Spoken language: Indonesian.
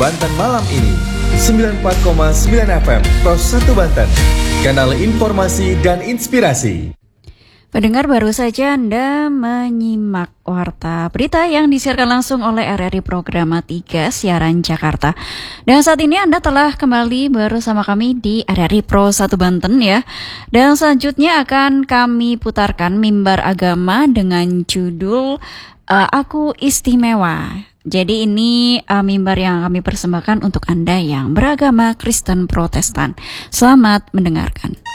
Banten malam ini. 94,9 FM Pros 1 Banten. Kanal informasi dan inspirasi. Pendengar, baru saja Anda menyimak Warta Berita yang disiarkan langsung oleh RRI Programa 3 Siaran Jakarta. Dan saat ini Anda telah kembali bersama kami di RRI Pro 1 Banten ya. Dan selanjutnya akan kami putarkan Mimbar Agama dengan judul Aku Istimewa. Jadi ini mimbar yang kami persembahkan untuk Anda yang beragama Kristen Protestan. Selamat mendengarkan.